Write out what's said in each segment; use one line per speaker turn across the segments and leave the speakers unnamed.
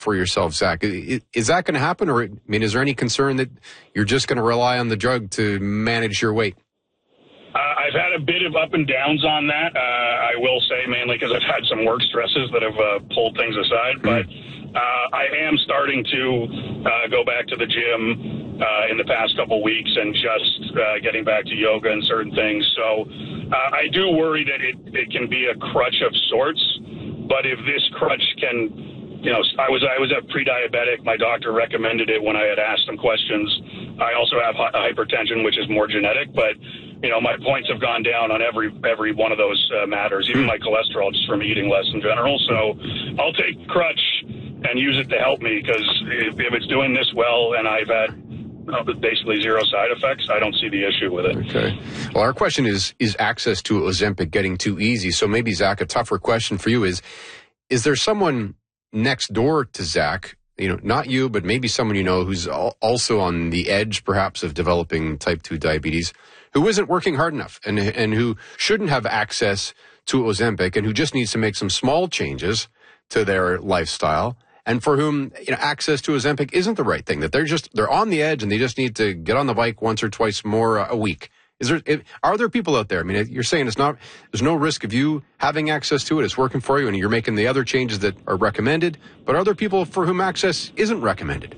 for yourself, Zach. Is that going to happen? Or, I mean, is there any concern that you're just going to rely on the drug to manage your weight?
I've had a bit of up and downs on that. I will say mainly because I've had some work stresses that have pulled things aside. But I am starting to go back to the gym in the past couple weeks and just getting back to yoga and certain things. So I do worry that it can be a crutch of sorts. But if this crutch can... I was a pre-diabetic. My doctor recommended it when I had asked some questions. I also have hypertension, which is more genetic, but my points have gone down on every one of those matters, even my cholesterol, just from eating less in general. So I'll take crutch and use it to help me, because if it's doing this well and I've had basically zero side effects, I don't see the issue with it.
Okay. Well, our question is access to Ozempic getting too easy? So maybe, Zach, a tougher question for you is there someone next door to Zach, not you, but maybe someone who's also on the edge perhaps of developing type 2 diabetes, who isn't working hard enough and who shouldn't have access to Ozempic, and who just needs to make some small changes to their lifestyle, and for whom access to Ozempic isn't the right thing, that they're on the edge and they just need to get on the bike once or twice more a week? Are there people out there? I mean, you're saying there's no risk of you having access to it. It's working for you and you're making the other changes that are recommended. But are there people for whom access isn't recommended?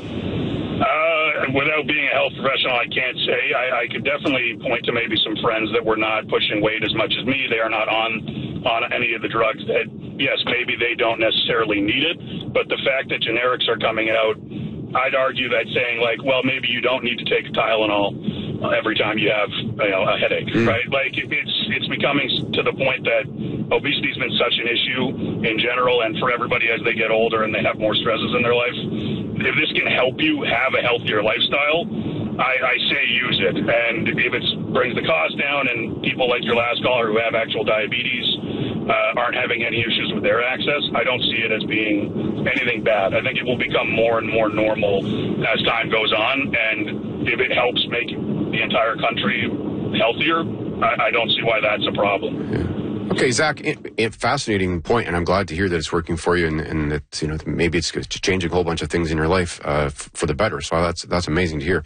Without being a health professional, I can't say. I could definitely point to maybe some friends that were not pushing weight as much as me. They are not on any of the drugs that, yes, maybe they don't necessarily need it. But the fact that generics are coming out, I'd argue that saying well, maybe you don't need to take a Tylenol every time you have a headache, right? Like it's becoming to the point that obesity has been such an issue in general, and for everybody as they get older and they have more stresses in their life. If this can help you have a healthier lifestyle, I say use it. And if it brings the cost down, and people like your last caller who have actual diabetes aren't having any issues with their access, I don't see it as being anything bad. I think it will become more and more normal as time goes on, and if it helps make the entire country healthier, I don't see why that's a problem.
Yeah. Okay, Zach, fascinating point, and I'm glad to hear that it's working for you, and that maybe it's changing a whole bunch of things in your life for the better. So that's amazing to hear.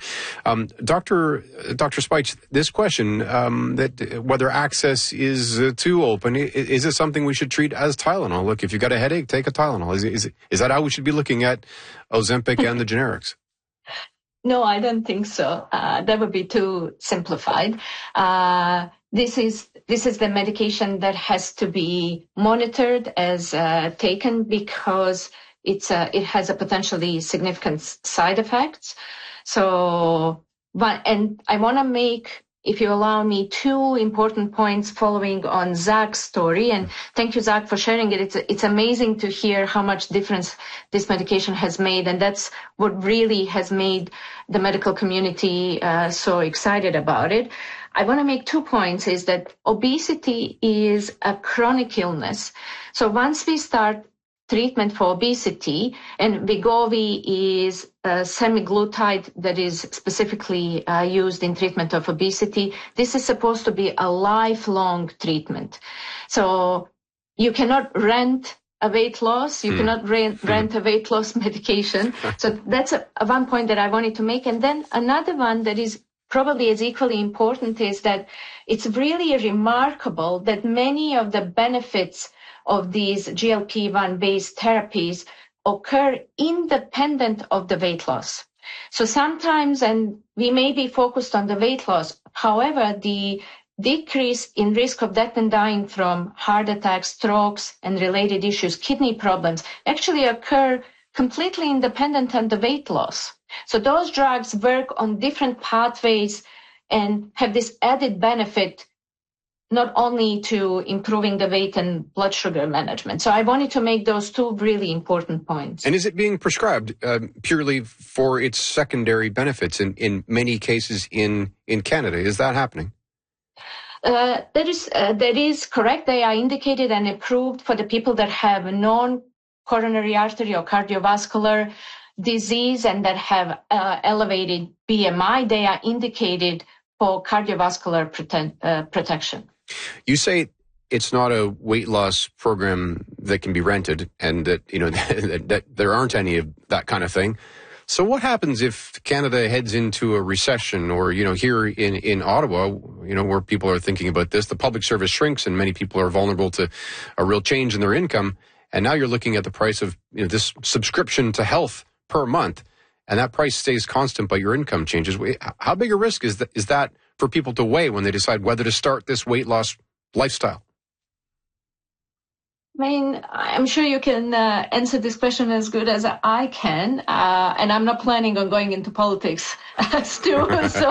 Dr. Speight, this question that whether access is too open, is it something we should treat as Tylenol? Look, if you got a headache, take a Tylenol. Is that how we should be looking at Ozempic and the generics?
No, I don't think so. That would be too simplified. This is the medication that has to be monitored as taken, because it has a potentially significant side effects. So, and I want to make, if you allow me, two important points following on Zach's story. And thank you, Zach, for sharing it. It's amazing to hear how much difference this medication has made. And that's what really has made the medical community so excited about it. I want to make 2 points, is that obesity is a chronic illness. So once we start treatment for obesity, and Wegovy is a semaglutide that is specifically used in treatment of obesity, this is supposed to be a lifelong treatment. So you cannot rent a weight loss, you cannot rent a weight loss medication. So that's one point that I wanted to make. And then another one that is probably as equally important is that it's really remarkable that many of the benefits of these GLP-1 based therapies occur independent of the weight loss. So sometimes, and we may be focused on the weight loss, however, the decrease in risk of death and dying from heart attacks, strokes, and related issues, kidney problems, actually occur completely independent of the weight loss. So those drugs work on different pathways and have this added benefit, not only to improving the weight and blood sugar management. So I wanted to make those two really important points.
And is it being prescribed purely for its secondary benefits in many cases in Canada? Is that happening?
That is correct. They are indicated and approved for the people that have non-coronary artery or cardiovascular disease and that have elevated BMI. They are indicated for cardiovascular protection.
You say it's not a weight loss program that can be rented, and that, you know, that there aren't any of that kind of thing. So what happens if Canada heads into a recession, or, you know, here in Ottawa, you know, where people are thinking about this, the public service shrinks and many people are vulnerable to a real change in their income. And now you're looking at the price of, you know, this subscription to health per month, and that price stays constant, but your income changes. How big a risk is that for people to weigh when they decide whether to start this weight loss lifestyle?
I mean, I'm sure you can answer this question as good as I can, and I'm not planning on going into politics, Stu.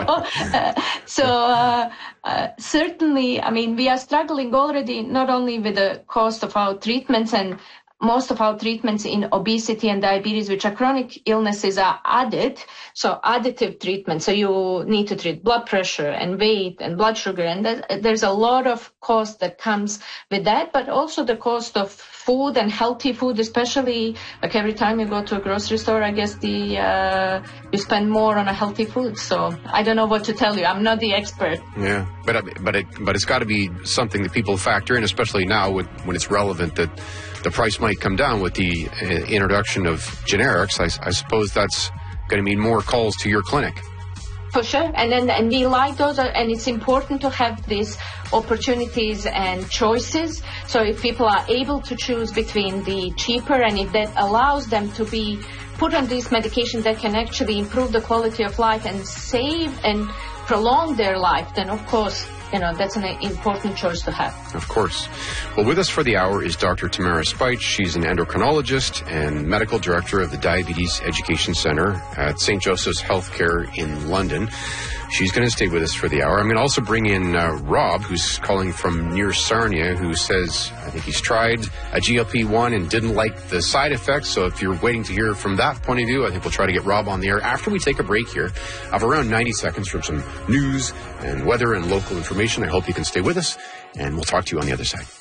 Certainly, I mean, we are struggling already not only with the cost of our treatments, and most of our treatments in obesity and diabetes, which are chronic illnesses, are added. So additive treatment. So you need to treat blood pressure and weight and blood sugar. And there's a lot of cost that comes with that, but also the cost of food and healthy food, especially like every time you go to a grocery store, I guess you spend more on a healthy food. So I don't know what to tell you. I'm not the expert.
Yeah, but it's got to be something that people factor in, especially now when it's relevant that the price might come down with the introduction of generics. I suppose that's going to mean more calls to your clinic.
For sure. And we like those, and it's important to have these opportunities and choices. So if people are able to choose between the cheaper, and if that allows them to be put on these medications that can actually improve the quality of life and save and prolong their life, then of course, you know, that's an important choice to have.
Of course. Well, with us for the hour is Dr. Tamara Speight. She's an endocrinologist and medical director of the Diabetes Education Center at St. Joseph's Healthcare in London. She's going to stay with us for the hour. I'm going to also bring in Rob, who's calling from near Sarnia, who says, I think he's tried a GLP-1 and didn't like the side effects. So if you're waiting to hear from that point of view, I think we'll try to get Rob on the air after we take a break here of around 90 seconds from some news and weather and local information. I hope you can stay with us, and we'll talk to you on the other side.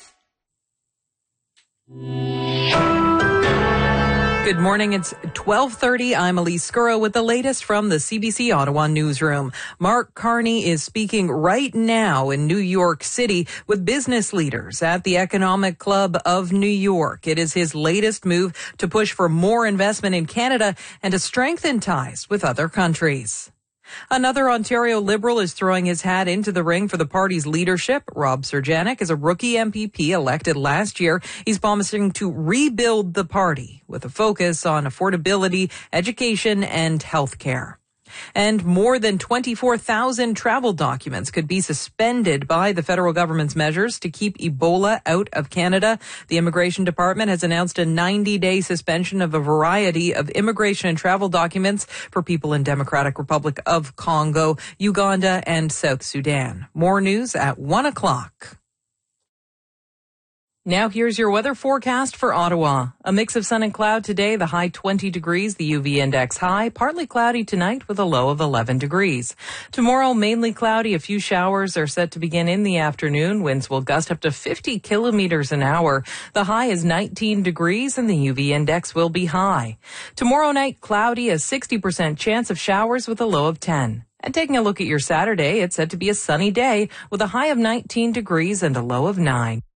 Good morning. It's 12:30. I'm Elise Scurro with the latest from the CBC Ottawa newsroom. Mark Carney is speaking right now in New York City with business leaders at the Economic Club of New York. It is his latest move to push for more investment in Canada and to strengthen ties with other countries. Another Ontario Liberal is throwing his hat into the ring for the party's leadership. Rob Serjanik is a rookie MPP elected last year. He's promising to rebuild the party with a focus on affordability, education, and health care. And more than 24,000 travel documents could be suspended by the federal government's measures to keep Ebola out of Canada. The Immigration Department has announced a 90-day suspension of a variety of immigration and travel documents for people in Democratic Republic of Congo, Uganda, and South Sudan. More news at 1 o'clock. Now here's your weather forecast for Ottawa. A mix of sun and cloud today, the high 20 degrees, the UV index high. Partly cloudy tonight with a low of 11 degrees. Tomorrow, mainly cloudy. A few showers are set to begin in the afternoon. Winds will gust up to 50 kilometers an hour. The high is 19 degrees and the UV index will be high. Tomorrow night, cloudy, a 60% chance of showers with a low of 10. And taking a look at your Saturday, it's set to be a sunny day with a high of 19 degrees and a low of 9.